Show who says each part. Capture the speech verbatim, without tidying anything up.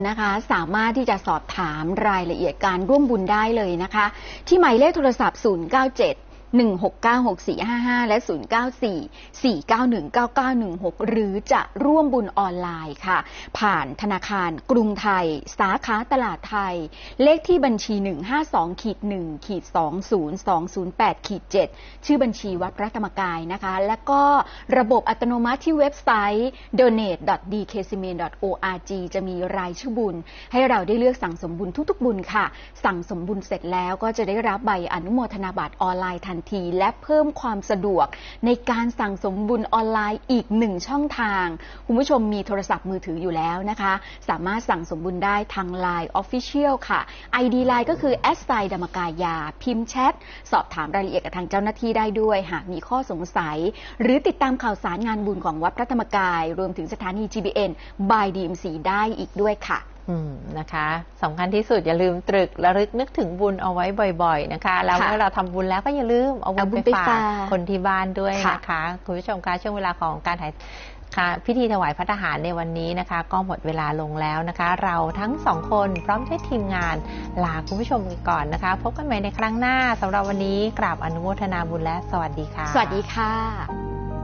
Speaker 1: นะคะสามารถที่จะสอบถามรายละเอียดการร่วมบุญได้เลยนะคะที่หมายเลขโทรศัพท์ศูนย์ เก้า เจ็ด หนึ่ง หก เก้า หก สี่ ห้า ห้าและศูนย์ เก้า สี่ สี่ เก้า หนึ่ง เก้า เก้า หนึ่ง หกหรือจะร่วมบุญออนไลน์ค่ะผ่านธนาคารกรุงไทยสาขาตลาดไทยเลขที่บัญชี หนึ่ง ห้า สอง หนึ่ง สอง ศูนย์ สอง ศูนย์ แปด เจ็ด ชื่อบัญชีวัดพระธรรมกายนะคะและก็ระบบอัตโนมัติที่เว็บไซต์ โดเนท ดอท ดี เค ซี เอ็ม เอ ดอท โอ อาร์ จี จะมีรายชื่อบุญให้เราได้เลือกสั่งสมบุญทุกๆบุญค่ะสั่งสมบุญเสร็จแล้วก็จะได้รับใบอนุโมทนาบัตรออนไลน์ทันทีและเพิ่มความสะดวกในการสั่งสมบุญออนไลน์อีกหนึ่งช่องทางคุณผู้ชมมีโทรศัพท์มือถืออยู่แล้วนะคะสามารถสั่งสมบุญได้ทาง ไลน์ Official ค่ะ ไอ ดี ไลน์ ก็คือ แอท ไซน์ ธรรมกายาพิมพ์แชทสอบถามรายละเอียดกับทางเจ้าหน้าที่ได้ด้วยหากมีข้อสงสัยหรือติดตามข่าวสารงานบุญของวัดพระธรรมกายรวมถึงสถานี จี บี เอ็น by ดี เอ็ม ซี ได้อีกด้วยค่ะ
Speaker 2: อืมนะคะสำคัญที่สุดอย่าลืมตรึกระลึกนึกถึงบุญเอาไว้บ่อยๆนะคะแล้วเมื่อเราทำบุญแล้วก็อย่าลืมเอาบุญไปฝากคนที่บ้านด้วยนะคะคุณผู้ชมคะช่วงเวลาของการถ่ายค่ะพิธีถวายพระทหารในวันนี้นะคะก็หมดเวลาลงแล้วนะคะเราทั้งสองคนพร้อมด้วยทีมงานลาคุณผู้ชมกันก่อนนะคะพบกันใหม่ในครั้งหน้าสำหรับวันนี้กราบอนุโมทนาบุญและสวัสดีค่ะ
Speaker 1: สวัสดีค่ะ